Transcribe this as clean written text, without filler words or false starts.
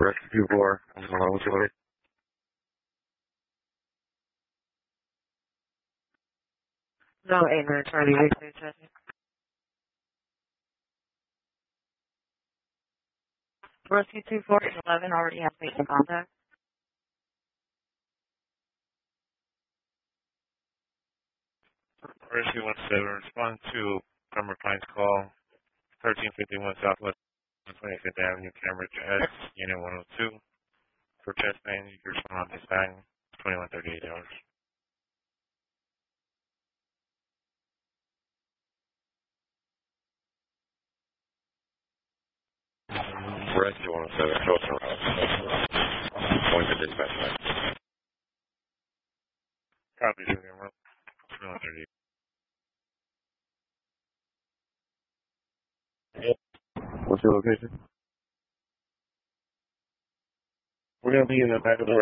Rescue 4, what's your name? No, 8-9 Charlie, X-ray checking. Rescue 2411 already has patient contact. Rescue 17, respond to Summer Pines call, 1351 Southwest 25th Avenue, Cambridge S, Unit 102. For chest pain, you can respond on this time, 2138 hours. Rescue 107, show us around. Going to dispatch line. Copy, Julian, 2138. What's your location? We're going to be in the back of the